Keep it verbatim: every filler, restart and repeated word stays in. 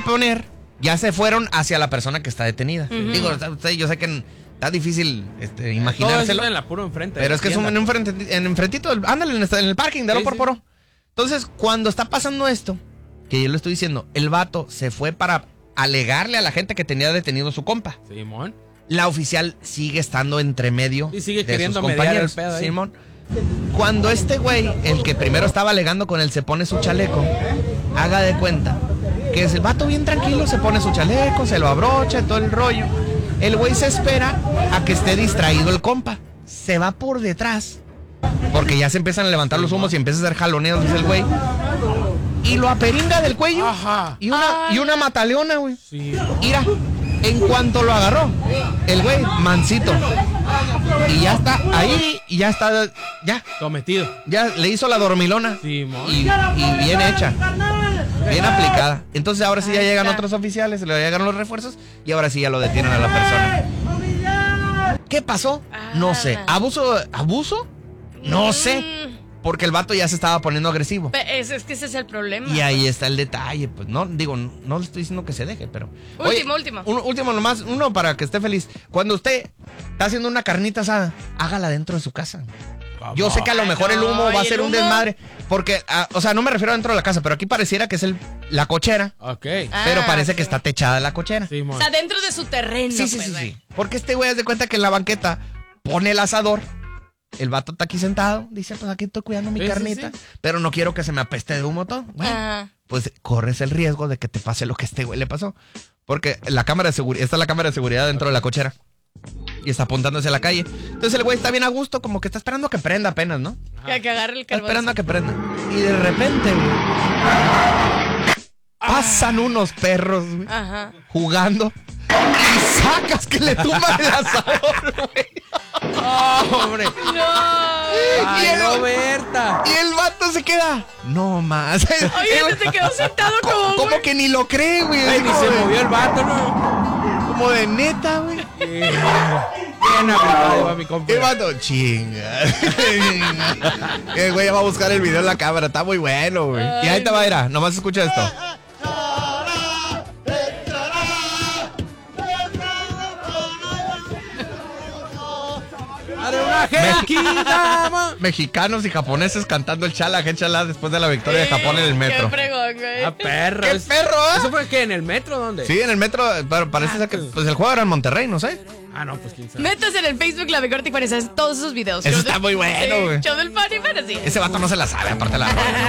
poner, ya se fueron hacia la persona que está detenida. Uh-huh. Digo, usted, yo sé que está difícil este, imaginárselo. En la puro enfrente. Pero es que es un, en un frente, en enfrentito, ándale, en, en el parking, de lo sí, por sí. poro. Entonces, cuando está pasando esto, que yo le estoy diciendo, el vato se fue para alegarle a la gente que tenía detenido su compa. Simón. La oficial sigue estando entre medio y sigue de queriendo sus compañeros. El pedo ahí. Simón. Cuando este güey, el que primero estaba alegando con él, se pone su chaleco, haga de cuenta que es el vato bien tranquilo, se pone su chaleco, se lo abrocha, todo el rollo. El güey se espera a que esté distraído el compa. Se va por detrás. Porque ya se empiezan a levantar los humos y empieza a hacer jaloneos, dice el güey. Y lo aperinga del cuello. Ajá. Y una, y una mataleona, güey. Sí. Mira, en cuanto lo agarró, el güey, mansito. Y ya está ahí, y ya está, ya. Cometido. Ya le hizo la dormilona. Sí, y, y bien hecha. Bien aplicada. Entonces ahora sí ya llegan otros oficiales, le llegan los refuerzos y ahora sí ya lo detienen a la persona. ¿Qué pasó? No sé. ¿Abuso? ¿Abuso? No sé. Porque el vato ya se estaba poniendo agresivo. Es, es que ese es el problema. Y ahí está el detalle. Pues no, digo, no le estoy diciendo que se deje, pero. Último, oye, último. Un, último nomás, uno para que esté feliz. Cuando usted está haciendo una carnita asada, hágala dentro de su casa. Yo sé que a lo mejor el humo va a ser un desmadre. Porque, a, o sea, no me refiero dentro de la casa, pero aquí pareciera que es el, la cochera. Ok. Pero ah, parece okay. que está techada la cochera. Sí, o sea, dentro de su terreno. Sí, sí, pues, sí, sí. Porque este güey hace cuenta que en la banqueta pone el asador. El vato está aquí sentado, dice, pues aquí estoy cuidando mi sí, carnita, sí, sí. pero no quiero que se me apeste de humo todo. Bueno, ah. pues corres el riesgo de que te pase lo que a este güey le pasó. Porque la cámara de seguridad, está la cámara de seguridad dentro de la cochera. Y está apuntando hacia la calle. Entonces el güey está bien a gusto, como que está esperando a que prenda apenas, ¿no? Que, que agarre el carbón. Está esperando a que prenda. Y de repente, güey, pasan unos perros, güey, Ajá. jugando. Y sacas que le tumban el asador, güey. ¡Oh, hombre! ¡No! ¡Ay, y el, Roberta! Y el vato se queda. No más. Oye, se quedó sentado como. Como wey. Que ni lo cree, güey. Ay, ni se de... movió el vato, ¿no? Como de neta, güey. Bien aplicado, mi compa. El vato, chinga. El güey ya va a buscar el video en la cámara. Está muy bueno, güey. Y ahí te va a ir. Nomás escucha esto. Mexicana. Mexicanos y japoneses cantando el chala, el chala después de la victoria sí, de Japón en el metro. Qué fregón, güey. Ah, perro. ¿Qué perro? ¿Eh? ¿Eso fue qué? ¿En el metro? ¿Dónde? Sí, en el metro, pero parece ah, ser que pues el juego era en Monterrey, no sé. Ah, no, pues quién sabe. Métase en el Facebook La Mejor Tijuana, todos esos videos. Eso está muy bueno, güey. Show del Funny, pero sí. Ese vato no se la sabe, aparte la rola.